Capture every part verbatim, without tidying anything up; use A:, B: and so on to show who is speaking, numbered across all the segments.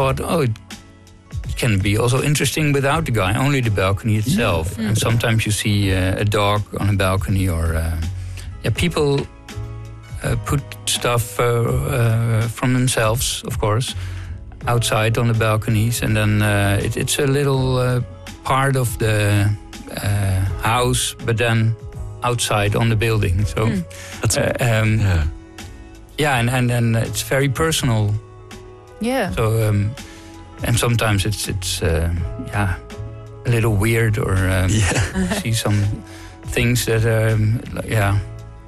A: thought, oh, it, it can be also interesting without the guy, only the balcony itself.
B: Yeah. Mm.
A: And sometimes you see uh, a dog on a balcony, or uh, yeah, people uh, put stuff uh, uh, from themselves, of course, outside on the balconies, and then uh, it, it's a little uh, part of the uh, house, but then outside on the building. So,
B: Mm.
C: That's
A: uh, um,
C: yeah.
A: yeah, and, and and it's very personal.
B: Yeah.
A: So, um, and sometimes it's it's uh, yeah, a little weird, or um,
C: Yeah.
A: see some things that um, yeah.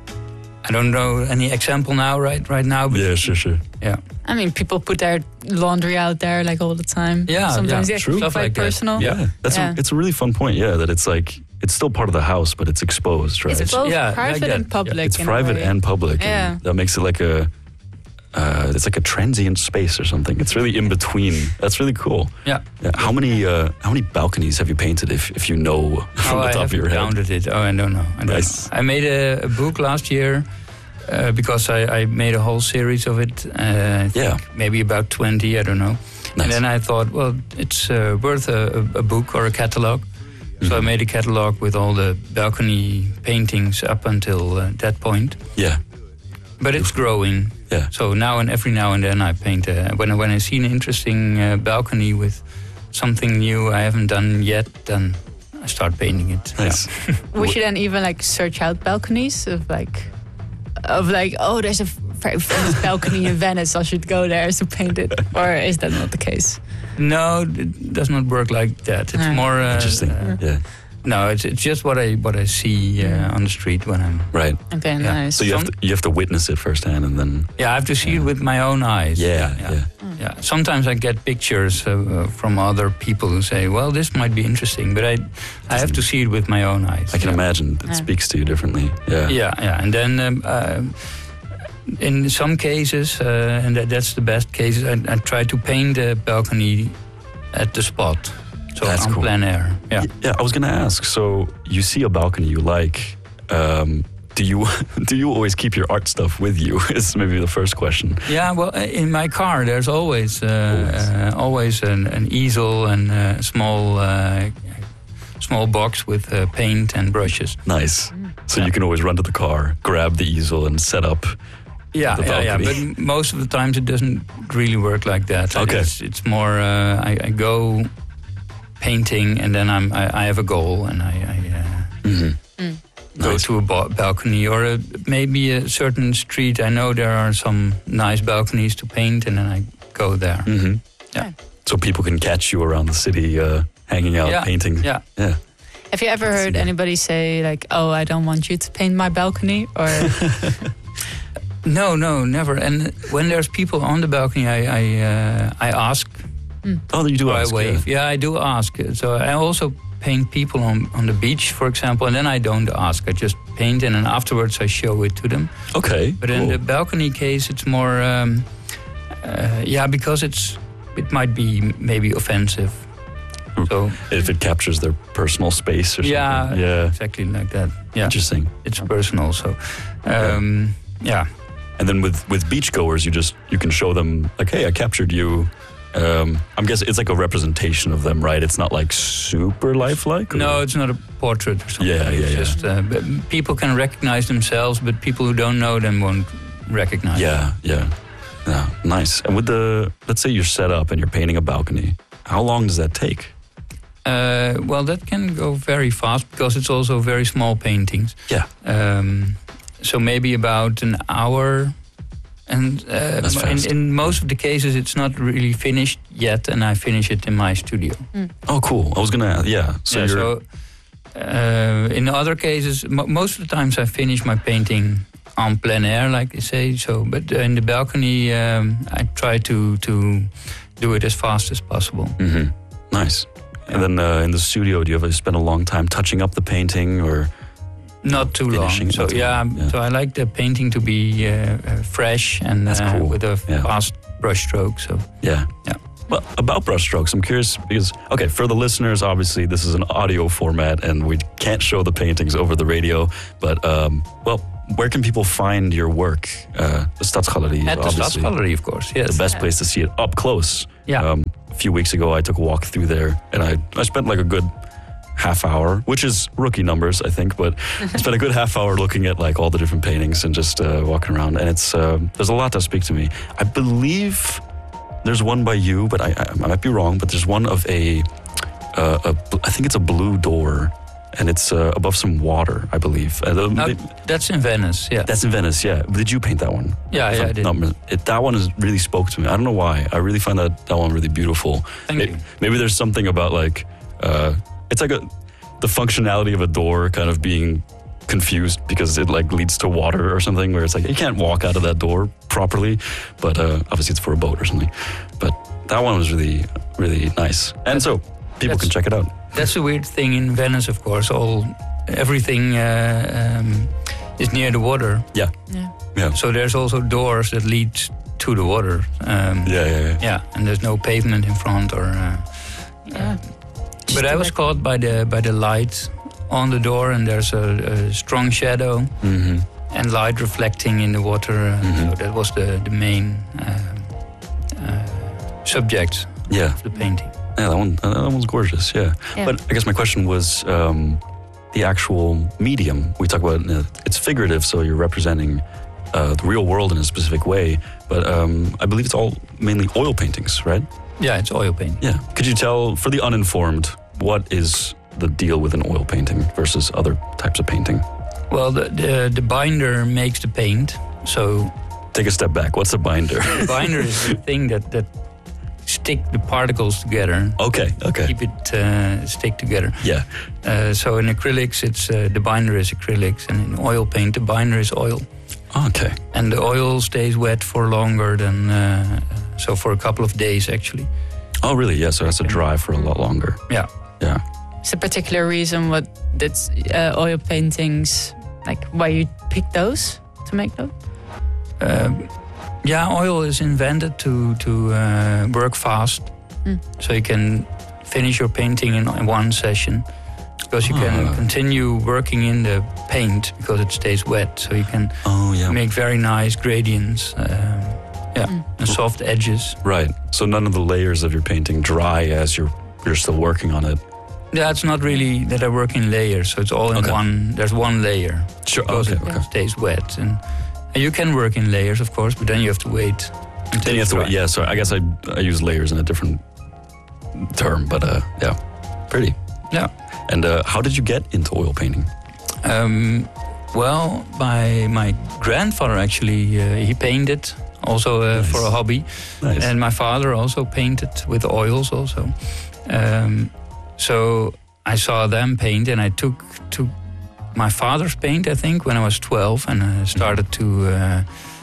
A: I don't know any example now, right? Right now, but
C: Yeah, sure, sure.
A: yeah,
B: I mean, people put their laundry out there like all the time.
A: Yeah,
B: Sometimes
A: yeah,
B: it's
C: true.
B: quite
A: Stuff like that.
B: personal.
A: Yeah.
C: That's
B: Yeah.
C: A, it's a really fun point. Yeah, that it's like it's still part of the house, but it's exposed, right?
B: It's both
A: Yeah, like
B: private
A: that.
B: and public.
C: It's
B: in a
C: private
B: way.
C: and public.
B: Yeah.
C: And that makes it like a uh, it's like a transient space or something. It's really in between. That's really cool.
A: yeah.
C: Yeah. How many uh, how many balconies have you painted? If if you know from
A: Oh,
C: the
A: I
C: top of your
A: haven't
C: head.
A: counted it. Oh, I don't know. I don't
C: Nice.
A: know. I made a, a book last year uh, because I, I made a whole series of it. Uh, I think
C: Yeah.
A: maybe about twenty. I don't know.
C: Nice.
A: And then I thought, well, it's uh, worth a, a book or a catalog. So I
C: Mhm.
A: made a catalog with all the balcony paintings up until uh, that point.
C: Yeah.
A: But it's growing.
C: Yeah.
A: So now and every now and then I paint. Uh, when I, when I see an interesting uh, balcony with something new I haven't done yet, then I start painting it.
C: Nice.
B: Would you then even like search out balconies of like, of like, oh, there's a very famous balcony in Venice, I should go there to paint it? Or is that not the case?
A: No, it does not work like that. It's
B: Ah.
A: more uh,
C: Interesting.
A: uh,
C: Yeah.
A: no, it's it's just what I what I see uh, on the street when I'm.
C: Right.
B: Okay,
A: Yeah.
B: nice.
C: So you have
A: Some-
C: to you have to witness it firsthand, and then
A: Yeah, I have to see it with my own eyes.
C: yeah, yeah.
A: yeah. Yeah. Sometimes I get pictures uh, uh, from other people who say, "Well, this might be interesting," but I I have to see it with my own eyes.
C: I can
A: yeah.
C: imagine it
B: Yeah.
C: speaks to you differently. Yeah.
A: Yeah, yeah, and then um, uh, in some cases, uh, and that, that's the best cases, I, I try to paint the balcony at the spot, so
C: That's
A: on
C: cool.
A: plein air. Yeah.
C: Y- Yeah, I was gonna ask. So you see a balcony you like. Um, do you do you always keep your art stuff with you? Is maybe the first question.
A: Yeah, well, uh, in my car there's always uh,
C: Always.
A: uh, always an, an easel and a small uh, small box with uh, paint and brushes.
C: Nice. So
A: Yeah.
C: you can always run to the car, grab the easel, and set up.
A: Yeah,
C: The
A: yeah, yeah.
C: balcony.
A: But most of the times it doesn't really work like that.
C: Okay.
A: It's, it's more uh, I, I go painting and then I'm I, I have a goal and I, I uh,
C: Mhm.
A: go
C: Nice.
A: to a ba- balcony or a, maybe a certain street. I know there are some nice balconies to paint and then I go there.
C: Mhm.
A: Yeah.
C: So people can catch you around the city, uh, hanging out,
A: Yeah,
C: painting.
A: yeah.
C: Yeah.
B: Have you ever heard
C: Yeah.
B: anybody say like, oh, I don't want you to paint my balcony? Or
A: No, no, never. And when there's people on the balcony, I I, uh, I ask.
C: Oh, you do
A: or
C: ask.
A: I wave.
C: Yeah.
A: Yeah, I do ask. So I also paint people on, on the beach, for example, and then I don't ask. I just paint and then afterwards I show it to them.
C: Okay.
A: But
C: cool.
A: in the balcony case, it's more, um, uh, yeah, because it's it might be maybe offensive.
C: Mm.
A: So
C: if it captures their personal space or
A: yeah,
C: something. Yeah.
A: exactly like that. Yeah,
C: Interesting.
A: it's personal. So um, yeah.
C: And then with with beachgoers, you just you can show them like, hey, I captured you. Um, I'm guessing it's like a representation of them, right? It's not like super lifelike. or-
A: No, it's not a portrait or something.
C: Yeah, yeah,
A: it's
C: yeah.
A: just uh, but people can recognize themselves, but people who don't know them won't recognize.
C: Yeah, yeah, yeah. Nice. And with the let's say you're set up and you're painting a balcony, how long does that take?
A: Uh, well, that can go very fast because it's also very small paintings.
C: Yeah.
A: Um, so maybe about an hour. And uh,
C: That's
A: in,
C: fast.
A: in most of the cases, it's not really finished yet, and I finish it in my studio.
C: Oh, cool. I was gonna, yeah. So
A: Yeah,
C: you're
A: so uh, in other cases, mo most of the times I finish my painting en plein air, like they say. So, but in the balcony, um, I try to to do it as fast as possible.
C: Mhm. Nice. And then uh, in the studio, do you ever spend a long time touching up the painting, or
A: Not too
C: Finishing
A: long.
C: it,
A: So
C: not too
A: yeah,
C: long, yeah.
A: so I like the painting to be uh, uh, fresh and
C: That's
A: uh,
C: cool,
A: with a
C: yeah.
A: fast brush stroke. So
C: yeah?
A: Yeah.
C: Well, about brushstrokes, I'm curious because okay, for the listeners, obviously this is an audio format and we can't show the paintings over the radio. But um, well, where can people find your work? Uh, the Stadsgalerie is
A: At the
C: obviously
A: Stadsgalerie, of course, yes.
C: the best
B: Yeah.
C: place to see it up close.
A: Yeah.
C: Um, a few weeks ago, I took a walk through there, and I, I spent like a good half hour, which is rookie numbers, I think, but I spent a good half hour looking at like all the different paintings and just uh, walking around. And it's uh, there's a lot that speak to me. I believe there's one by you, but I, I, I might be wrong. But there's one of a, uh, a I think it's a blue door, and it's uh, above some water, I believe. Uh, the-
A: No, that's in Venice, yeah.
C: that's in Venice, yeah. Did you paint that one?
A: Yeah,
C: If
A: yeah,
C: I'm
A: I did.
C: not mis- it, that one is really spoke to me. I don't know why. I really find that, that one really beautiful.
A: Thank
C: May-
A: you.
C: Maybe there's something about like, uh, it's like a, the functionality of a door kind of being confused because it like leads to water or something where it's like you can't walk out of that door properly, but uh, obviously it's for a boat or something. But that one was really, really nice. And so people
A: That's-
C: can check it out.
A: That's a weird thing in Venice, of course. All everything uh, um, is near the water,
C: Yeah.
B: Yeah.
C: Yeah.
A: so there's also doors that lead to the water. Um,
C: Yeah, yeah, yeah.
A: yeah, and there's no pavement in front, or. Uh,
B: Yeah.
A: but I was caught by the by the light on the door, and there's a, a strong shadow
C: Mm-hmm.
A: and light reflecting in the water. Uh,
C: Mhm.
A: So that was the the main uh, uh, subject
C: Yeah.
A: of the painting.
C: Yeah, that one, that one's gorgeous. Yeah.
B: Yeah.
C: But I guess my question was um, the actual medium. We talk about uh, it's figurative, so you're representing uh, the real world in a specific way. But um, I believe it's all mainly oil paintings, right?
A: Yeah, it's oil paint.
C: Yeah. Could you tell, for the uninformed, what is the deal with an oil painting versus other types of painting?
A: Well, the, the the binder makes the paint. So
C: Take a step back. What's a binder?
A: the binder is the thing that that stick the particles together,
C: okay. Okay.
A: keep it uh, stick together.
C: Yeah.
A: Uh, so in acrylics, it's uh, the binder is acrylics, and in oil paint, the binder is oil.
C: Okay.
A: And the oil stays wet for longer than uh, so for a couple of days actually.
C: Oh, really? Yeah. So it has to dry for a lot longer.
A: Yeah.
C: Yeah.
B: Is a particular reason what that's uh, oil paintings, like why you pick those to make them?
A: Um, yeah, oil is invented to to uh, work fast,
B: Mm.
A: so you can finish your painting in, in one session, because you can
C: Ah.
A: continue working in the paint because it stays wet. So you can
C: Oh, yeah.
A: make very nice gradients, um, yeah,
B: Mm.
A: and soft edges.
C: Right. So none of the layers of your painting dry as you're you're still working on it.
A: Yeah, it's not really that I work in layers, so it's all in
C: Okay.
A: one. There's one layer
C: Sure.
A: because
C: Okay.
A: it
C: Okay.
A: stays wet, and, and you can work in layers, of course, but then you have to wait. Until
C: Then you have to
A: it's
C: wait.
A: dry.
C: Yeah. So I guess I I use layers in a different term, but uh, yeah, pretty.
A: Yeah.
C: And uh, how did you get into oil painting?
A: Um, well, my my grandfather actually uh, he painted also uh,
C: Nice.
A: for a hobby,
C: Nice.
A: and my father also painted with oils also. Um, so I saw them paint, and I took took my father's paint, I think, when I was twelve, and I started to. Uh,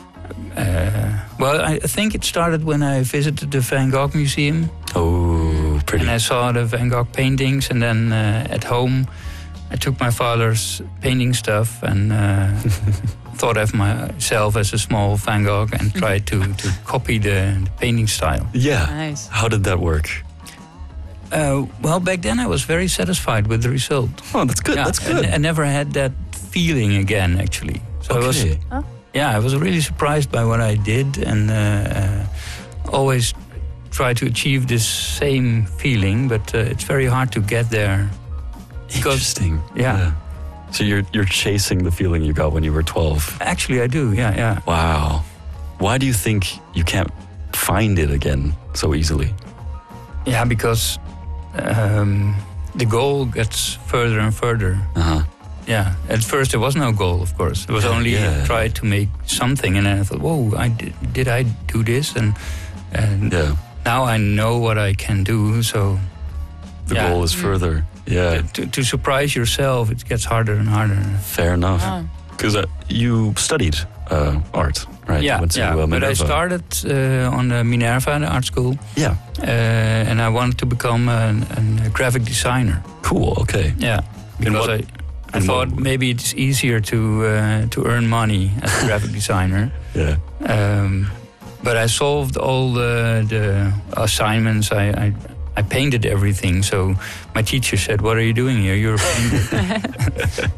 A: uh, well, I think it started when I visited the Van Gogh Museum.
C: Oh, pretty.
A: And I saw the Van Gogh paintings, and then uh, at home, I took my father's painting stuff and uh, thought of myself as a small Van Gogh and tried to, to copy the, the painting style.
C: Yeah.
B: Nice.
C: How did that work?
A: Uh, well, back then I was very satisfied with the result.
C: Oh, that's good.
A: Yeah,
C: That's good.
A: I, I never had that feeling again, actually. So I was,
C: Okay.
A: yeah, I was really surprised by what I did, and uh, uh, always try to achieve this same feeling, but uh, it's very hard to get there.
C: Interesting.
A: Yeah.
C: So you're you're chasing the feeling you got when you were twelve.
A: Actually, I do. Yeah, yeah.
C: Wow. Why do you think you can't find it again so easily?
A: Yeah, because um, the goal gets further and further.
C: Uh-huh.
A: Yeah, at first there was no goal, of course. It was only
C: Yeah.
A: try to make something, and then I thought, "Whoa, I did, did I do this?" And and
C: Yeah.
A: now I know what I can do. So
C: The
A: Yeah.
C: goal is further. Yeah.
A: to, to surprise yourself, it gets harder and harder.
C: Fair enough.
B: Oh.
C: Because uh, you studied uh, art, right? You
A: Yeah,
C: went to,
A: yeah.
C: uh,
A: But I
C: Minerva.
A: started uh, on the Minerva the art school,
C: Yeah.
A: uh, and I wanted to become an, an, a graphic designer.
C: Cool. Okay.
A: Yeah, because
C: what-
A: I, I
C: in
A: thought
C: what-
A: maybe it's easier to uh, to earn money as a graphic designer.
C: Yeah.
A: Um, but I solved all the, the assignments. I, I I painted everything. So my teacher said, "What are you doing here? You're a painter."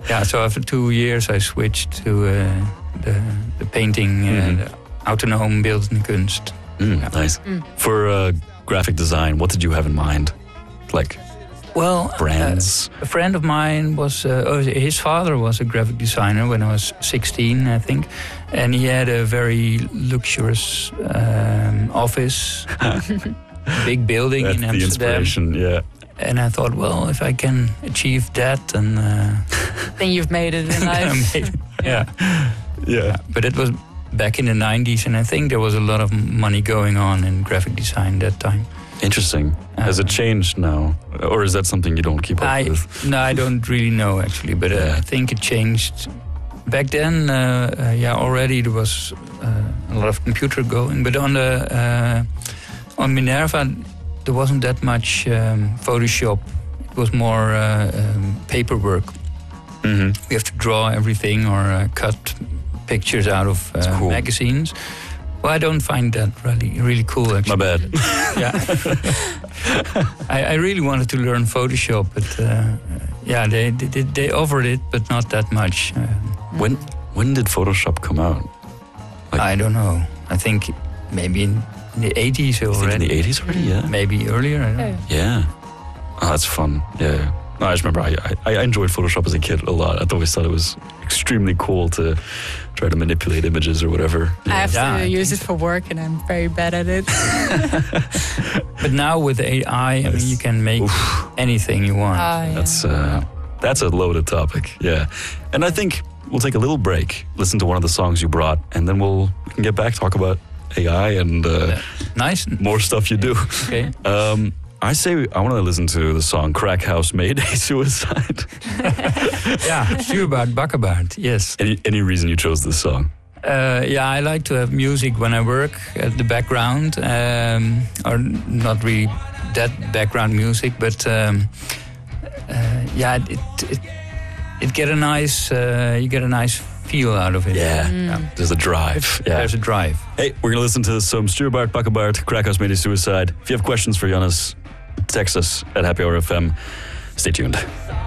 A: Yeah, so after two years I switched to uh, the, the painting, uh,
C: Mhm.
A: the autonoom beeldende kunst.
C: Mm,
A: Yeah.
C: nice.
B: Mm.
C: For uh, graphic design, what did you have in mind? Like
A: Well,
C: brands?
A: uh, a friend of mine was, uh, oh, his father was a graphic designer when I was sixteen, I think. And he had a very luxurious um, office, big building
C: That's
A: in
C: the
A: Amsterdam.
C: inspiration, yeah.
A: And I thought, well, if I can achieve that, then uh,
B: Then you've made it in
A: I
B: life.
A: made it. Yeah.
C: Yeah.
A: But it was back in the nineties, and I think there was a lot of money going on in graphic design that time.
C: Interesting. Has it
A: Uh,
C: changed now? Or is that something you don't keep up
A: I,
C: with?
A: no, I don't really know actually, but uh,
C: Yeah.
A: I think it changed. Back then, uh, uh, yeah, already there was uh, a lot of computer going, but on the uh, on Minerva there wasn't that much um, Photoshop. It was more uh, um, paperwork.
C: Mm-hmm.
A: We have to draw everything or uh, cut pictures out of
C: That's
A: uh,
C: cool.
A: magazines. Well, I don't find that really really cool
C: My
A: actually.
C: bad.
A: Yeah, I, I really wanted to learn Photoshop, but uh, yeah, they, they they offered it, but not that much. Uh,
C: When when did Photoshop come out? Like-
A: I don't know. I think maybe in the eighties
C: You think in
A: already.
C: the eighties already? Yeah.
A: Maybe earlier. I don't know.
B: Yeah.
C: Yeah. Oh, that's fun. Yeah. No, I just remember I, I I enjoyed Photoshop as a kid a lot. I always thought it was extremely cool to try to manipulate images or whatever.
B: I have
A: Yeah,
B: to
A: I
B: use it for work, and I'm very bad at it.
A: But now with A I, I
C: Yes.
A: mean, you can make anything you want.
B: Ah, yeah.
C: That's uh, that's a loaded topic. Yeah. And I think we'll take a little break, listen to one of the songs you brought, and then we'll we can get back, talk about A I and uh,
A: Yeah. Nice.
C: more stuff you do.
A: Okay.
C: Um, I say I want to listen to the song Crack House Mayday Suicide.
A: Yeah, Stuurbaard Bakkerbaard. Yes.
C: Any any reason you chose this song?
A: Uh, yeah, I like to have music when I work at the background, um, or not really that background music, but um, uh, yeah, it, it it get a nice uh, you get a nice feel out of it.
C: Yeah, there's a drive. Yeah.
A: There's a drive.
C: Hey, we're gonna listen to some Stuurbaard Bakkerbaard, Crack House Mayday Suicide. If you have questions for Jonas, text us at Happy Hour F M. Stay tuned.